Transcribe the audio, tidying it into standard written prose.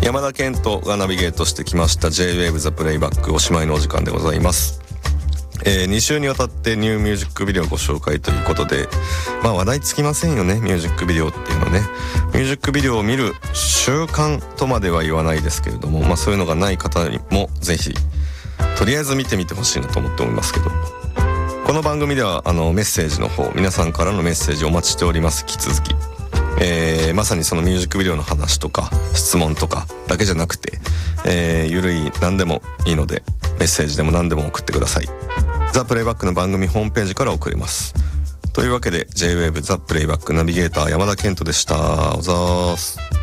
山田健人がナビゲートしてきました J-Wave The Playback おしまいのお時間でございます。2週にわたってニューミュージックビデオご紹介ということで、話題つきませんよね、ミュージックビデオっていうのね。ミュージックビデオを見る習慣とまでは言わないですけれども、そういうのがない方にもぜひとりあえず見てみてほしいなと思っておりますけど、この番組ではメッセージの方、皆さんからのメッセージお待ちしております。引き続き、まさにそのミュージックビデオの話とか質問とかだけじゃなくて、ゆるい何でもいいのでメッセージでも何でも送ってください。ザ・プレイバックの番組ホームページから送れます。というわけで J-Wave ザ・プレイバックナビゲーター山田健人でした。おざーす。